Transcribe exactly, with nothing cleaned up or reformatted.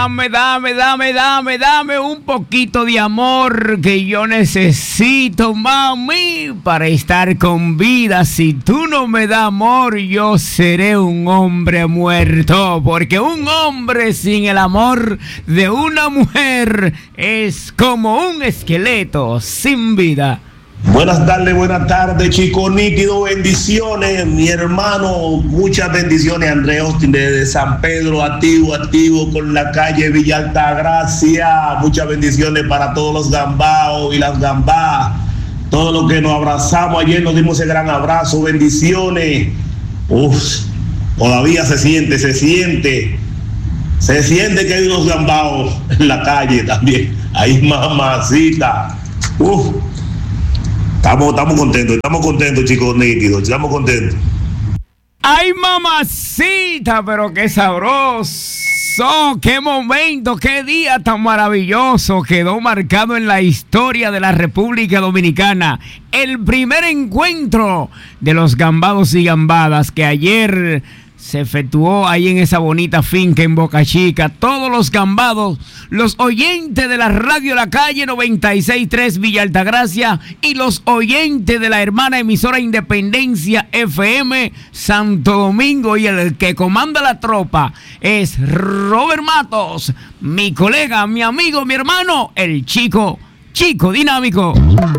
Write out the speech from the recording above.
Dame, dame, dame, dame, dame un poquito de amor que yo necesito, mami, para estar con vida. Si tú no me das amor, yo seré un hombre muerto. Porque un hombre sin el amor de una mujer es como un esqueleto sin vida. Buenas tardes, buenas tardes, Chico Nítido, bendiciones, mi hermano, muchas bendiciones, André Austin desde San Pedro, activo, activo con la calle Villa Altagracia, muchas bendiciones para todos los gambaos y las gambás, todos los que nos abrazamos ayer, nos dimos ese gran abrazo, bendiciones. Uf, todavía se siente, se siente, se siente que hay unos gambaos en la calle también, ahí mamacita, uf. Estamos, estamos contentos, estamos contentos, chicos nítidos, estamos contentos. ¡Ay, mamacita! Pero qué sabroso, qué momento, qué día tan maravilloso quedó marcado en la historia de la República Dominicana. El primer encuentro de los gambados y gambadas que ayer se efectuó ahí en esa bonita finca en Boca Chica. Todos los gambados, los oyentes de la radio La Calle noventa y seis punto tres Villa Altagracia y los oyentes de la hermana emisora Independencia F M Santo Domingo, y el que comanda la tropa es Robert Matos, mi colega, mi amigo, mi hermano, el chico, chico dinámico.